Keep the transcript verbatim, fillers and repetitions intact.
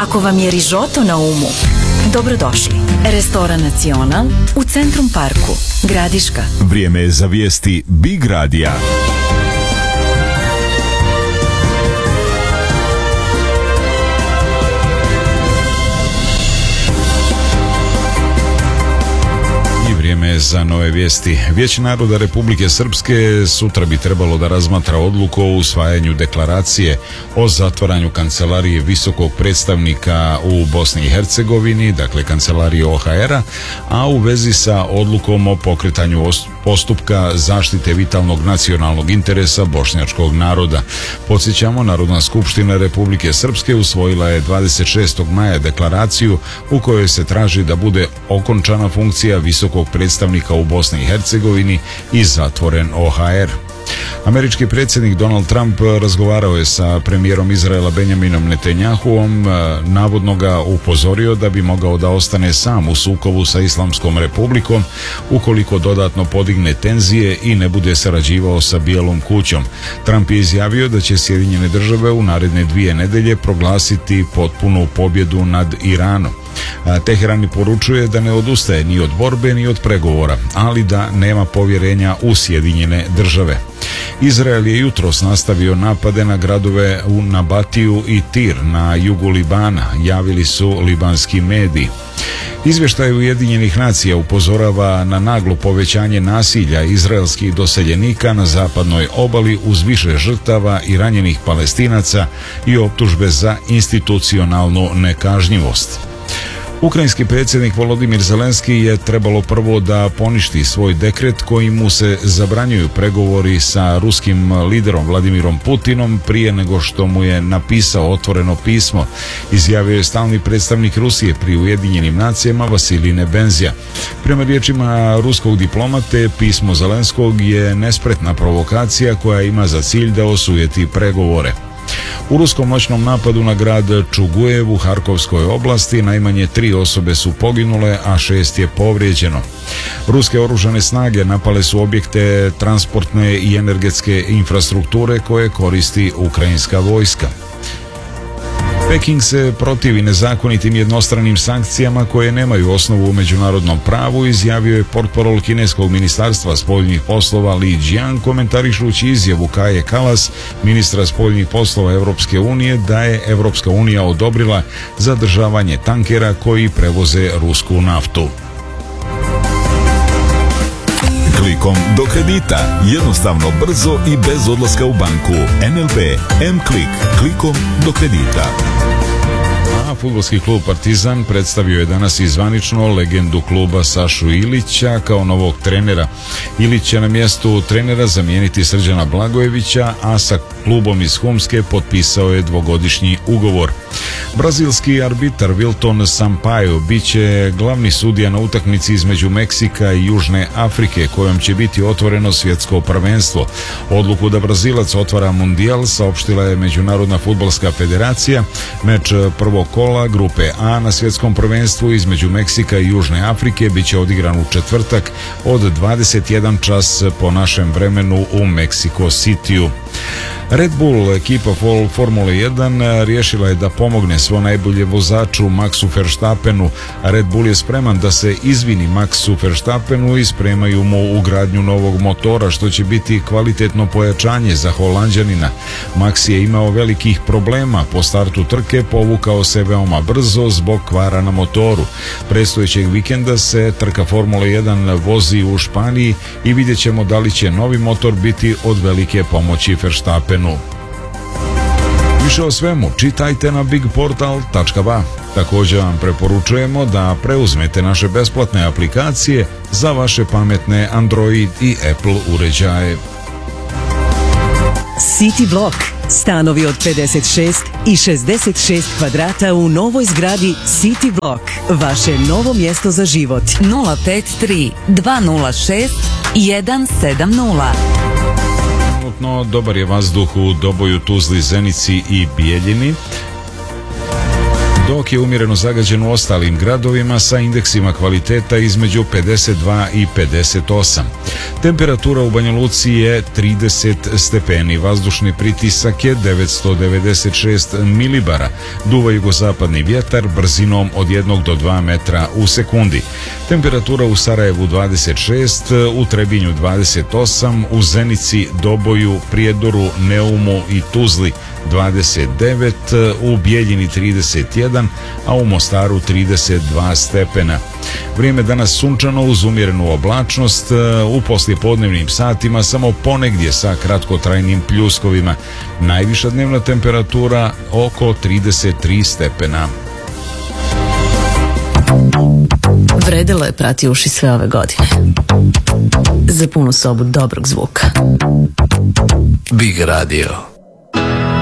Ako vam je rižoto na umu, dobrodošli. Restoran Nacional u Centrum Parku, Gradiška. Vrijeme je za vijesti Big Radija. Vrijeme za nove vijesti. Vijeće naroda Republike Srpske sutra bi trebalo da razmatra odluku o usvajanju deklaracije o zatvaranju kancelarije visokog predstavnika u Bosni i Hercegovini, dakle kancelarije O H R-a, a u vezi sa odlukom o pokretanju postupka zaštite vitalnog nacionalnog interesa bošnjačkog naroda. Podsjećamo, Narodna skupština Republike Srpske usvojila je dvadeset šestog maja deklaraciju u kojoj se traži da bude okončana funkcija visokog predstavnika u Bosni i Hercegovini i zatvoren O H R. Američki predsjednik Donald Trump razgovarao je sa premijerom Izraela Benjaminom Netanjahuom, navodno ga upozorio da bi mogao da ostane sam u sukobu sa Islamskom republikom ukoliko dodatno podigne tenzije i ne bude sarađivao sa Bijelom kućom. Trump je izjavio da će Sjedinjene države u naredne dvije nedelje proglasiti potpunu pobjedu nad Iranom. Teheran poručuje da ne odustaje ni od borbe ni od pregovora, ali da nema povjerenja u Sjedinjene države. Izrael je jutros nastavio napade na gradove u Nabatiju i Tir na jugu Libana, javili su libanski mediji. Izvještaj Ujedinjenih nacija upozorava na naglo povećanje nasilja izraelskih doseljenika na zapadnoj obali uz više žrtava i ranjenih Palestinaca i optužbe za institucionalnu nekažnjivost. Ukrajinski predsjednik Volodimir Zelenski je trebalo prvo da poništi svoj dekret kojim mu se zabranjuju pregovori sa ruskim liderom Vladimirom Putinom prije nego što mu je napisao otvoreno pismo, izjavio je stalni predstavnik Rusije pri Ujedinjenim nacijama Vasilij Nebenzija. Prema riječima ruskog diplomate, pismo Zelenskog je nespretna provokacija koja ima za cilj da osujeti pregovore. U ruskom noćnom napadu na grad Čugujev u Harkovskoj oblasti najmanje tri osobe su poginule, a šest je povrijeđeno. Ruske oružane snage napale su objekte transportne i energetske infrastrukture koje koristi ukrajinska vojska. Peking se protivi nezakonitim jednostranim sankcijama koje nemaju osnovu u međunarodnom pravu, izjavio je portparol kineskog ministarstva spoljnih poslova Li Jian, komentarišući izjavu Kaje Kalas, ministra spoljnih poslova Evropske unije, da je Evropska unija odobrila zadržavanje tankera koji prevoze rusku naftu. Klikom do kredita. Jednostavno, brzo i bez odlaska u banku. N L B M-Klik. Klikom do kredita. A fudbalski klub Partizan predstavio je danas i zvanično legendu kluba Sašu Ilića kao novog trenera. Ilić će na mjestu trenera zamijeniti Srđana Blagojevića, a sa klubom iz Humske potpisao je dvogodišnji ugovor. Brazilski arbitar Wilton Sampaio bit će glavni sudija na utakmici između Meksika i Južne Afrike, kojom će biti otvoreno svjetsko prvenstvo. Odluku da Brazilac otvara mundijal saopštila je Međunarodna fudbalska federacija. Meč prvog kola grupe A na svjetskom prvenstvu između Meksika i Južne Afrike bit će odigran u četvrtak od dvadeset jedan čas po našem vremenu u Meksiko Cityu. Red Bull, ekipa Formule jedan, riješila je da pomogne svo najbolje vozaču Maxu Verstappenu. Red Bull je spreman da se izvini Maxu Verstappenu i spremaju mu ugradnju novog motora, što će biti kvalitetno pojačanje za Holanđanina. Max je imao velikih problema po startu trke, povukao se veoma brzo zbog kvara na motoru. Predstojećeg vikenda se trka Formule jedan vozi u Španiji i vidjet ćemo da li će novi motor biti od velike pomoći Verstappenu. Više o svemu čitajte na big portal tačka ba. Također vam preporučujemo da preuzmete naše besplatne aplikacije za vaše pametne Android i Apple uređaje. City Block. Stanovi od pedeset šest i šezdeset šest kvadrata u novoj zgradi City Block. Vaše novo mjesto za život. nula pet tri dva nula šest jedan sedam nula. Trenutno dobar je vazduh u Doboju, Tuzli, Zenici i Bijeljini. dok je umjereno zagađen u ostalim gradovima sa indeksima kvaliteta između pedeset dva i pedeset osam. Temperatura u Banja Luci je trideset stepeni, vazdušni pritisak je devetsto devedeset šest milibara, duva jugozapadni vjetar brzinom od jednog do dva metra u sekundi. Temperatura u Sarajevu dvadeset šest, u Trebinju dvadeset osam, u Zenici, Doboju, Prijedoru, Neumu i Tuzli dvadeset devet, u Bijeljini trideset jedan, a u Mostaru trideset dva stepena. Vrijeme danas sunčano uz umjerenu oblačnost, u poslijepodnevnim satima samo ponegdje sa kratkotrajnim pljuskovima. Najviša dnevna temperatura oko trideset tri stepena. Vredelo je prati uši sve ove godine. Za punu sobu dobrog zvuka. Big Radio.